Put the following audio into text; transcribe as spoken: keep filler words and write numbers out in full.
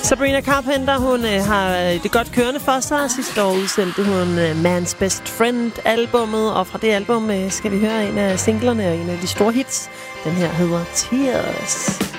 Sabrina Carpenter, hun øh, har det godt kørende for sig. Sidste år udsendte hun øh, Man's Best Friend-albummet, og fra det album øh, skal vi høre en af singlerne og en af de store hits. Den her hedder Tears.